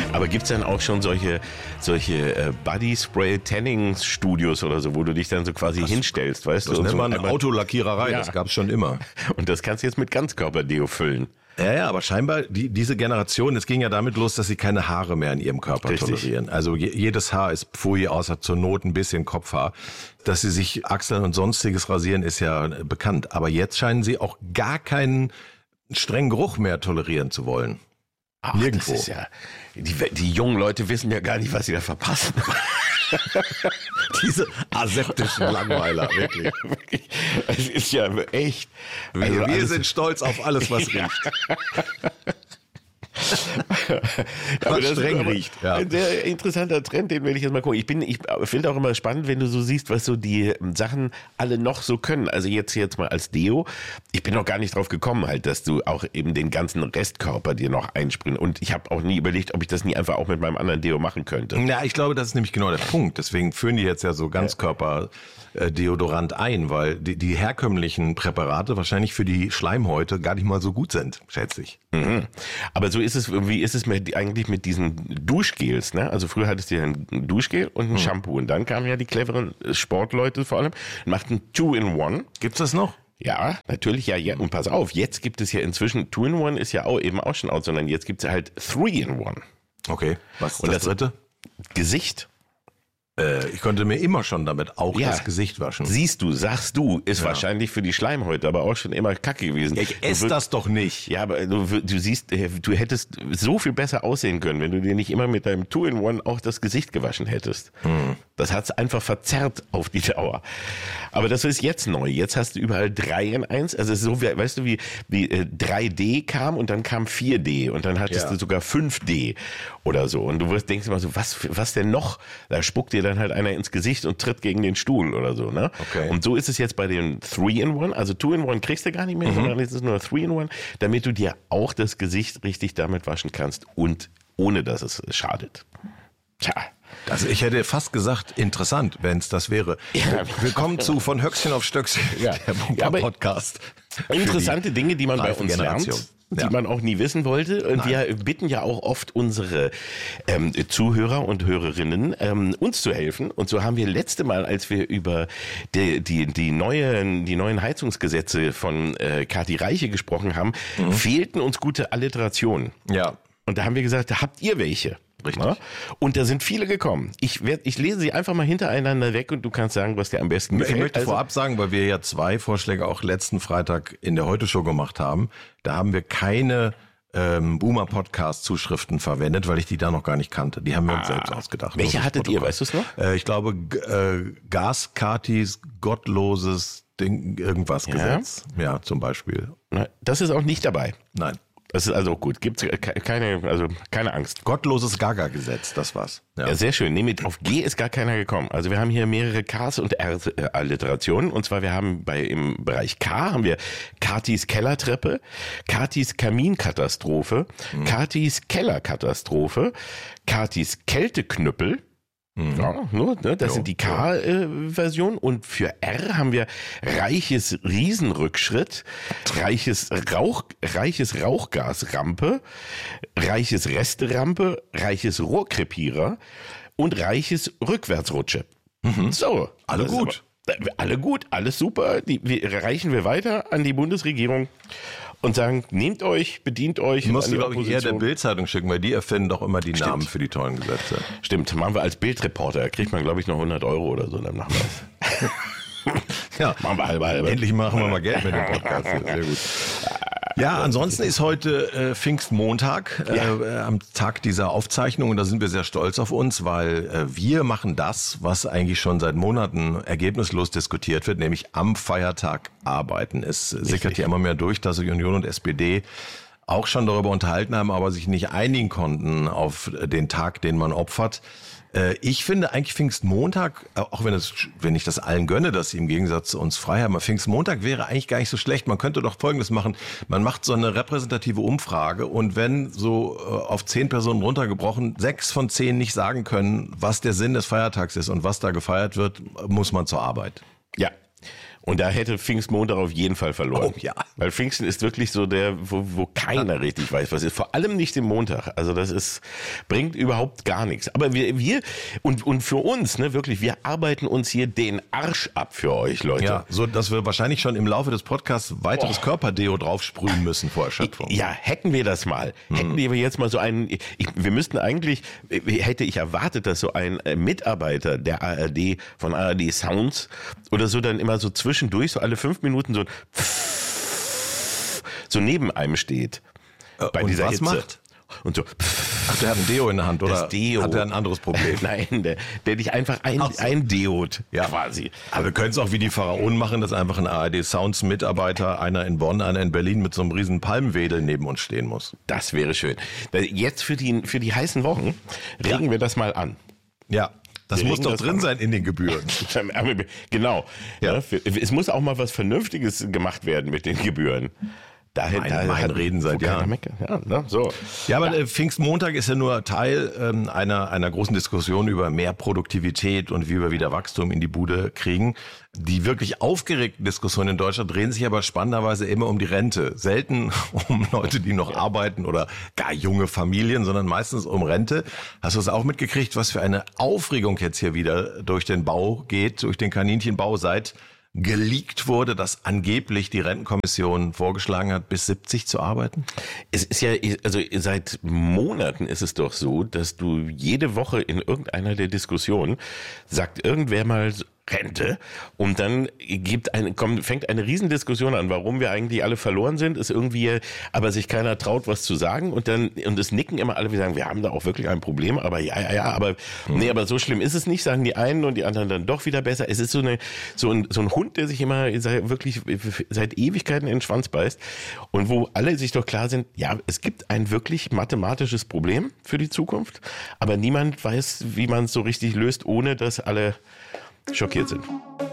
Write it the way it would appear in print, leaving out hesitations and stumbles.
Aber gibt's dann auch schon solche Body-Spray-Tanning-Studios oder so, wo du dich dann so quasi hinstellst, weißt du? Das nennt so man Autolackiererei, das gab's schon immer. Und das kannst du jetzt mit Ganzkörperdeo füllen. Ja, aber scheinbar, diese Generation, es ging ja damit los, dass sie keine Haare mehr in ihrem Körper tolerieren. Also jedes Haar ist Pfui, außer zur Not ein bisschen Kopfhaar. Dass sie sich Achseln und sonstiges rasieren, ist ja bekannt. Aber jetzt scheinen sie auch gar keinen strengen Geruch mehr tolerieren zu wollen. Ach, nirgendwo. Das ist ja, die jungen Leute wissen ja gar nicht, was sie da verpassen. Diese aseptischen Langweiler, wirklich. Es ist ja echt. Wir sind stolz auf alles, was riecht. Was streng riecht. Ja. Ein sehr interessanter Trend, den werde ich jetzt mal gucken. Ich finde auch immer spannend, wenn du so siehst, was so die Sachen alle noch so können. Also jetzt mal als Deo. Ich bin noch gar nicht drauf gekommen halt, dass du auch eben den ganzen Restkörper dir noch einspringen. Und ich habe auch nie überlegt, ob ich das nie einfach auch mit meinem anderen Deo machen könnte. Ja, ich glaube, das ist nämlich genau der Punkt. Deswegen führen die jetzt ja so Ganzkörper-Deodorant ein, weil die herkömmlichen Präparate wahrscheinlich für die Schleimhäute gar nicht mal so gut sind, schätze ich. Mhm. Aber so ist es, wie ist es eigentlich mit diesen Duschgels, ne? Also früher hattest du ja ein Duschgel und ein Shampoo und dann kamen ja die cleveren Sportleute vor allem, machten 2-in-1. Gibt's das noch? Ja, natürlich, ja. Und pass auf, jetzt gibt es ja inzwischen, 2-in-1 ist ja auch eben auch schon out, sondern jetzt gibt es halt 3-in-1. Okay, was ist Und das dritte? Gesicht. Ich konnte mir immer schon damit auch das Gesicht waschen. Siehst du, sagst du, ist wahrscheinlich für die Schleimhäute aber auch schon immer kacke gewesen. Ja, ich esse das doch nicht. Ja, aber du siehst, du hättest so viel besser aussehen können, wenn du dir nicht immer mit deinem 2-in-1 auch das Gesicht gewaschen hättest. Das hat's einfach verzerrt auf die Dauer. Aber das ist jetzt neu. Jetzt hast du überall 3-in-1. Also so, weißt du, wie 3D kam und dann kam 4D und dann hattest du sogar 5D oder so. Und du denkst immer so, was denn noch? Da spuckt dir dann halt einer ins Gesicht und tritt gegen den Stuhl oder so, ne? Okay. Und so ist es jetzt bei den 3-in-1. Also 2-in-1 kriegst du gar nicht mehr, sondern es ist nur 3-in-1, damit du dir auch das Gesicht richtig damit waschen kannst und ohne, dass es schadet. Tja. Also ich hätte fast gesagt, interessant, wenn es das wäre. Ja. Willkommen zu Von Höchstchen auf Stöckchen, der Podcast. Interessante Dinge, die man bei uns lernt. Die man auch nie wissen wollte. Und wir bitten ja auch oft unsere Zuhörer und Hörerinnen, uns zu helfen. Und so haben wir letzte Mal, als wir über die neuen Heizungsgesetze von Kathi Reiche gesprochen haben, fehlten uns gute Alliterationen. Ja. Und da haben wir gesagt, habt ihr welche? Richtig. Ja? Und da sind viele gekommen. Ich lese sie einfach mal hintereinander weg und du kannst sagen, was dir am besten gefällt. Ich möchte vorab sagen, weil wir ja 2 Vorschläge auch letzten Freitag in der Heute-Show gemacht haben, da haben wir keine Boomer-Podcast-Zuschriften verwendet, weil ich die da noch gar nicht kannte. Die haben wir uns selbst ausgedacht. Welche hattet ihr, weißt du es noch? Ich glaube, Gas-Katis gottloses Ding, irgendwas Gesetz. Ja, zum Beispiel. Das ist auch nicht dabei. Nein. Das ist also gut. Gibt's keine Angst. Gottloses Gaga-Gesetz, das war's. Ja, sehr schön. Nee, auf G ist gar keiner gekommen. Also wir haben hier mehrere Ks und R-Alliterationen. Und zwar wir haben im Bereich K haben wir Katis Kellertreppe, Katis Kaminkatastrophe, Katis Kellerkatastrophe, Katis Kälteknüppel. Ja, das sind die K-Version. Und für R haben wir reiches Riesenrückschritt, reiches Rauchgasrampe, reiches Resterampe, reiches Rohrkrepierer und reiches Rückwärtsrutsche. So. Alle gut. Alle gut, alles super. Reichen wir weiter an die Bundesregierung und sagen, nehmt euch, bedient euch. Du musst, glaube ich, eher der Bild-Zeitung schicken, weil die erfinden doch immer die Namen für die tollen Gesetze. Stimmt, machen wir als Bildreporter. Da kriegt man, glaube ich, noch 100 € oder so. Dann machen wir das. Ja, machen wir halbe. Endlich machen wir mal Geld mit dem Podcast. Sehr gut. Ja, ansonsten ist heute Pfingstmontag, am Tag dieser Aufzeichnung, und da sind wir sehr stolz auf uns, weil wir machen das, was eigentlich schon seit Monaten ergebnislos diskutiert wird, nämlich am Feiertag arbeiten. Es sickert ja immer mehr durch, dass sich Union und SPD auch schon darüber unterhalten haben, aber sich nicht einigen konnten auf den Tag, den man opfert. Ich finde eigentlich Pfingstmontag, auch wenn ich das allen gönne, dass sie im Gegensatz zu uns frei haben, aber Pfingstmontag wäre eigentlich gar nicht so schlecht. Man könnte doch Folgendes machen. Man macht so eine repräsentative Umfrage und wenn so auf 10 Personen runtergebrochen 6 von 10 nicht sagen können, was der Sinn des Feiertags ist und was da gefeiert wird, muss man zur Arbeit. Ja. Und da hätte Pfingstmontag auf jeden Fall verloren. Oh, ja. Weil Pfingsten ist wirklich so der, wo keiner richtig weiß, was ist. Vor allem nicht im Montag. Also bringt überhaupt gar nichts. Aber wir und für uns, ne, wirklich, wir arbeiten uns hier den Arsch ab für euch, Leute. Ja, so dass wir wahrscheinlich schon im Laufe des Podcasts weiteres Körperdeo draufsprühen müssen vor Erschöpfung. Ja, hätten wir das mal. Hätten wir jetzt mal so einen, wir müssten eigentlich, hätte ich erwartet, dass so ein Mitarbeiter der ARD, von ARD Sounds oder so dann immer so zwischendurch, so alle 5 Minuten so neben einem steht. Bei und dieser was Hitze. macht? Und so. Ach, der hat ein Deo in der Hand, oder Das Deo. hat er ein anderes Problem? Nein, der dich einfach eindeot, Ja. quasi. Aber wir können es auch wie die Pharaonen machen, dass einfach ein ARD Sounds Mitarbeiter, einer in Bonn, einer in Berlin mit so einem riesen Palmwedel neben uns stehen muss. Das wäre schön. Jetzt für die heißen Wochen regen wir das mal an. Ja. Das Wir muss regen doch das drin an. sein in den Gebühren. Genau. Ja. Ja, es muss auch mal was Vernünftiges gemacht werden mit den Gebühren. Mein Reden seit Jahren. Ja, ne, so. Ja, aber Pfingstmontag ist ja nur Teil einer großen Diskussion über mehr Produktivität und wie wir wieder Wachstum in die Bude kriegen. Die wirklich aufgeregten Diskussionen in Deutschland drehen sich aber spannenderweise immer um die Rente. Selten um Leute, die noch arbeiten oder gar junge Familien, sondern meistens um Rente. Hast du es auch mitgekriegt, was für eine Aufregung jetzt hier wieder durch den Bau geht, durch den Kaninchenbau, seit geleakt wurde, dass angeblich die Rentenkommission vorgeschlagen hat, bis 70 zu arbeiten? Es ist ja, also seit Monaten ist es doch so, dass du jede Woche in irgendeiner der Diskussionen sagt irgendwer mal Rente und dann fängt eine Riesendiskussion an, warum wir eigentlich alle verloren sind, ist irgendwie, aber sich keiner traut, was zu sagen und es nicken immer alle, wir sagen, wir haben da auch wirklich ein Problem, aber aber so schlimm ist es nicht, sagen die einen und die anderen dann doch wieder besser. Es ist so ein Hund, der sich immer wirklich seit Ewigkeiten in den Schwanz beißt und wo alle sich doch klar sind, ja, es gibt ein wirklich mathematisches Problem für die Zukunft, aber niemand weiß, wie man es so richtig löst, ohne dass alle schockiert sind.